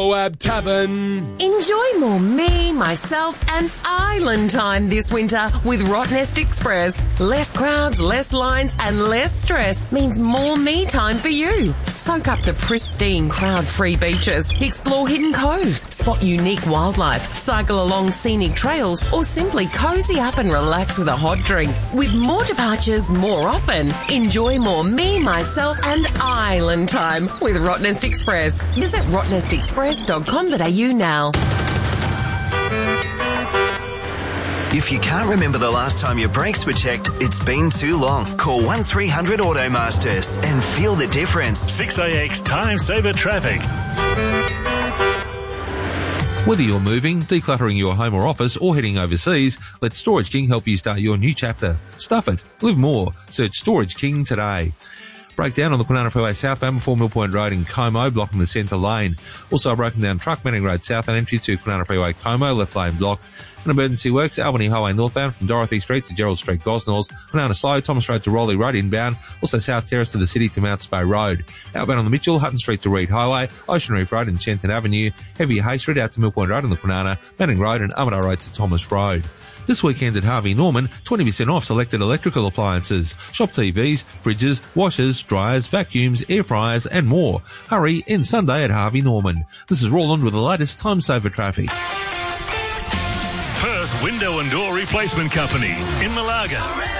Moab Tavern. Enjoy more me, myself and island time this winter with Rottnest Express. Less crowds, less lines and less stress means more me time for you. Soak up the pristine crowd-free beaches, explore hidden coves, spot unique wildlife, cycle along scenic trails or simply cozy up and relax with a hot drink. With more departures more often, enjoy more me, myself and island time with Rottnest Express. Visit rottnestexpress.com.au now. If you can't remember the last time your brakes were checked, it's been too long. Call 1300 Automasters and feel the difference. 6AX Time Saver Traffic. Whether you're moving, decluttering your home or office, or heading overseas, let Storage King help you start your new chapter. Stuff it. Live more. Search Storage King today. Breakdown on the Kwinana Freeway southbound before Mill Point Road in Como, blocking the centre lane. Also a broken down truck, Manning Road south and entry to Kwinana Freeway Como, left lane blocked. An emergency works, Albany Highway northbound from Dorothy Street to Gerald Street, Gosnells. Kwinana slow, Thomas Road to Rowley Road inbound. Also South Terrace to the city to Mount Spey Road. Outbound on the Mitchell, Hutton Street to Reed Highway, Ocean Reef Road and Shenton Avenue. Heavy Hay Street out to Mill Point Road on the Kwinana, Manning Road and Armadale Road to Thomas Road. This weekend at Harvey Norman, 20% off selected electrical appliances. Shop TVs, fridges, washers, dryers, vacuums, air fryers and more. Hurry, end Sunday at Harvey Norman. This is Roland with the latest time saver traffic. Perth Window and Door Replacement Company in Malaga.